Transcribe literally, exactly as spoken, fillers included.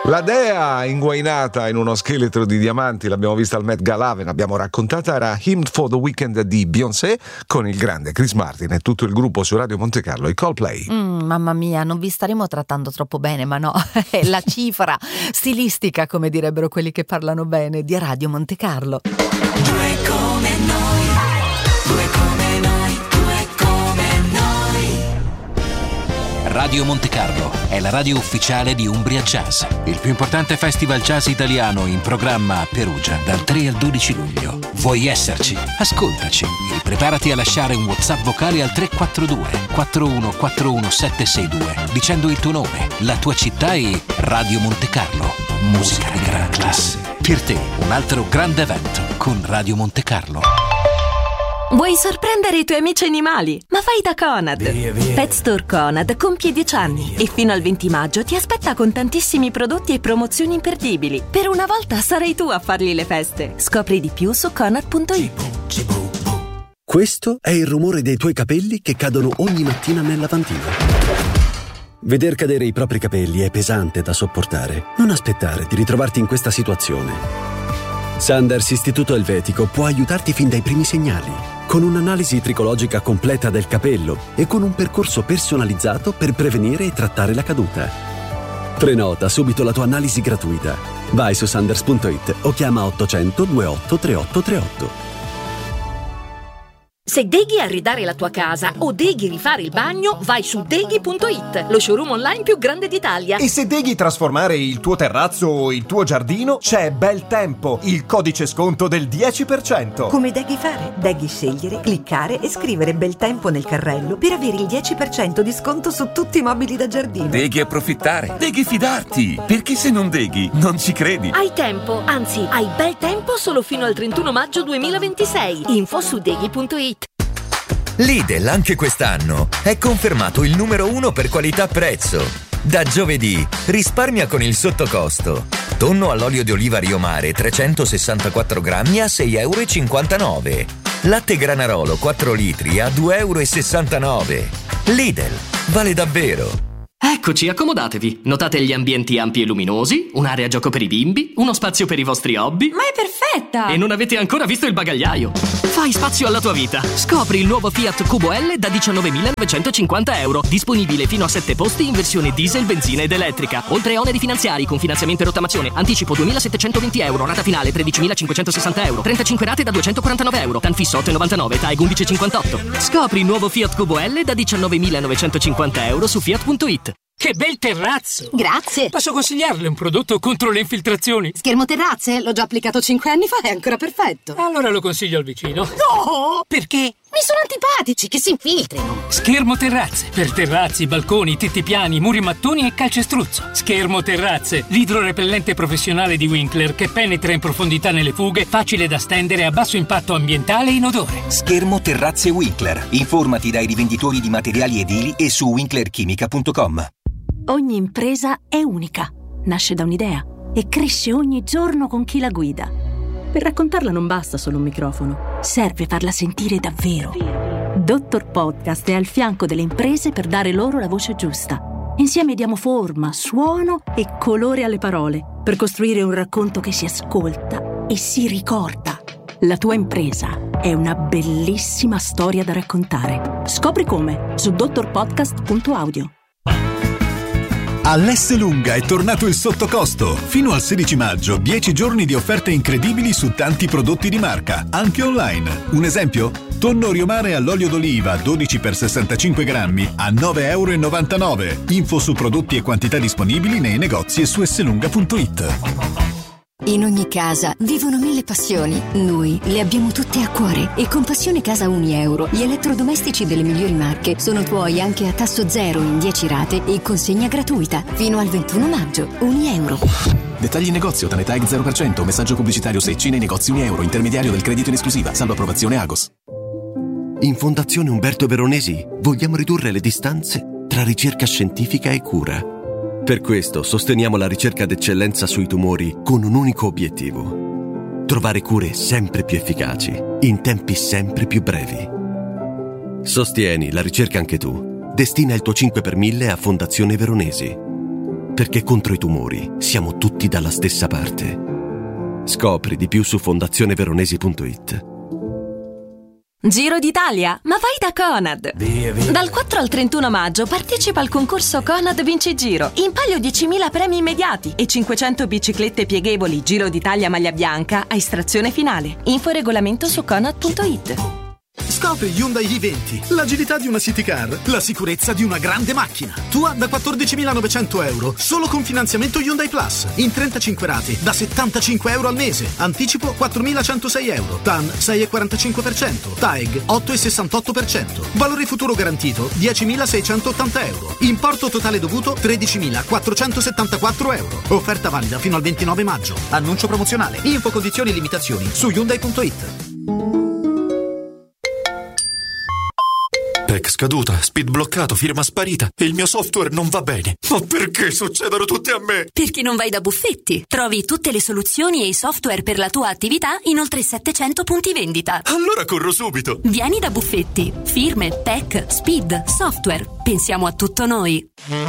La dea inguainata in uno scheletro di diamanti, l'abbiamo vista al Met Gala, ve l'abbiamo raccontata, era Hymn for the Weekend di Beyoncé con il grande Chris Martin e tutto il gruppo su Radio Monte Carlo, i Coldplay. Mm, mamma mia, non vi staremo trattando troppo bene, ma no, è la cifra stilistica, come direbbero quelli che parlano bene, di Radio Monte Carlo. Due come noi, due come noi, due come noi. Radio Monte Carlo è la radio ufficiale di Umbria Jazz, il più importante festival jazz italiano in programma a Perugia dal tre al dodici luglio. Vuoi esserci? Ascoltaci e preparati a lasciare un WhatsApp vocale al tre quattro due quattro uno quattro uno sette sei due dicendo il tuo nome, la tua città e Radio Monte Carlo. Musica di gran classe. Per te un altro grande evento con Radio Monte Carlo. Vuoi sorprendere i tuoi amici animali? Ma vai da Conad! Via, via. Pet Store Conad compie dieci anni e fino al venti maggio ti aspetta con tantissimi prodotti e promozioni imperdibili. Per una volta sarai tu a fargli le feste. Scopri di più su conad punto it. Questo è il rumore dei tuoi capelli che cadono ogni mattina nel lavandino. Veder cadere i propri capelli è pesante da sopportare. Non aspettare di ritrovarti in questa situazione. Sanders Istituto Elvetico può aiutarti fin dai primi segnali, con un'analisi tricologica completa del capello e con un percorso personalizzato per prevenire e trattare la caduta. Prenota subito la tua analisi gratuita. Vai su sanders punto it o chiama ottocento ventotto trentotto trentotto. Se deghi arredare la tua casa o deghi rifare il bagno, vai su deghi punto it, lo showroom online più grande d'Italia. E se deghi trasformare il tuo terrazzo o il tuo giardino, c'è Bel Tempo, il codice sconto del dieci per cento. Come deghi fare? Deghi scegliere, cliccare e scrivere Bel Tempo nel carrello per avere il dieci per cento di sconto su tutti i mobili da giardino. Deghi approfittare, deghi fidarti, perché se non deghi non ci credi. Hai tempo, anzi hai bel tempo solo fino al trentuno maggio duemilaventisei. Info su deghi punto it. Lidl anche quest'anno è confermato il numero uno per qualità-prezzo. Da giovedì risparmia con il sottocosto. Tonno all'olio di oliva Rio Mare trecentosessantaquattro grammi a sei e cinquantanove euro. Latte Granarolo quattro litri a due e sessantanove euro. Lidl, vale davvero. Eccoci, accomodatevi. Notate gli ambienti ampi e luminosi, un'area gioco per i bimbi, uno spazio per i vostri hobby. Ma è perfetta! E non avete ancora visto il bagagliaio. Fai spazio alla tua vita. Scopri il nuovo Fiat Cubo L da diciannovemilanovecentocinquanta euro. Disponibile fino a sette posti in versione diesel, benzina ed elettrica. Oltre a oneri finanziari con finanziamento e rottamazione. Anticipo duemilasettecentoventi euro. Rata finale tredicimilacinquecentosessanta euro. trentacinque rate da duecentoquarantanove euro. Tan fisso otto e novantanove. T A E G undici e cinquantotto. Scopri il nuovo Fiat Cubo L da diciannovemilanovecentocinquanta euro su fiat punto it. Che bel terrazzo! Grazie! Posso consigliarle un prodotto contro le infiltrazioni? Schermo terrazze? L'ho già applicato cinque anni fa, è ancora perfetto. Allora lo consiglio al vicino. No! Perché? Mi sono antipatici, che si infiltrino. Schermo terrazze. Per terrazzi, balconi, tetti piani, muri mattoni e calcestruzzo. Schermo terrazze. L'idrorepellente professionale di Winkler che penetra in profondità nelle fughe, facile da stendere, a basso impatto ambientale e inodore. Schermo terrazze Winkler. Informati dai rivenditori di materiali edili e su winkler chimica punto com. Ogni impresa è unica, nasce da un'idea e cresce ogni giorno con chi la guida. Per raccontarla non basta solo un microfono, serve farla sentire davvero. Dottor Podcast è al fianco delle imprese per dare loro la voce giusta. Insieme diamo forma, suono e colore alle parole per costruire un racconto che si ascolta e si ricorda. La tua impresa è una bellissima storia da raccontare. Scopri come su dottor podcast punto audio. All'Esselunga è tornato il sottocosto. Fino al sedici maggio, dieci giorni di offerte incredibili su tanti prodotti di marca, anche online. Un esempio? Tonno Rio Mare all'olio d'oliva dodici per sessantacinque grammi a nove e novantanove euro. Info su prodotti e quantità disponibili nei negozi e su esselunga punto it. In ogni casa vivono mille passioni. Noi le abbiamo tutte a cuore e con Passione Casa Unieuro gli elettrodomestici delle migliori marche sono tuoi anche a tasso zero in dieci rate e consegna gratuita fino al ventuno maggio. Unieuro. Dettagli in negozio, T A N E T A E G zero per cento, messaggio pubblicitario secci nei negozi Unieuro, intermediario del credito in esclusiva, salvo approvazione Agos. In Fondazione Umberto Veronesi vogliamo ridurre le distanze tra ricerca scientifica e cura. Per questo sosteniamo la ricerca d'eccellenza sui tumori con un unico obiettivo: trovare cure sempre più efficaci, in tempi sempre più brevi. Sostieni la ricerca anche tu. Destina il tuo cinque per mille a Fondazione Veronesi. perché contro i tumori siamo tutti dalla stessa parte. Scopri di più su fondazione veronesi punto it. Giro d'Italia, ma vai da Conad! Via, via. Dal quattro al trentuno maggio partecipa al concorso Conad Vinci Giro. In palio diecimila premi immediati e cinquecento biciclette pieghevoli Giro d'Italia maglia bianca a estrazione finale. Info e regolamento su conad punto it. Scopri Hyundai i venti, l'agilità di una city car, la sicurezza di una grande macchina. Tua da quattordicimilanovecento euro, solo con finanziamento Hyundai Plus, in trentacinque rate, da settantacinque euro al mese. Anticipo quattromilacentosei euro, T A N sei virgola quarantacinque per cento, T A E G otto virgola sessantotto per cento. Valore futuro garantito diecimilaseicentottanta euro. Importo totale dovuto tredicimilaquattrocentosettantaquattro euro. Offerta valida fino al ventinove maggio. Annuncio promozionale. Info, condizioni e limitazioni su Hyundai punto it. P E C scaduta, speed bloccato, firma sparita e il mio software non va bene. Ma perché succedono tutte a me? Perché non vai da Buffetti? Trovi tutte le soluzioni e i software per la tua attività in oltre settecento punti vendita. Allora corro subito. Vieni da Buffetti. Firme, P E C, speed, software. Pensiamo a tutto noi.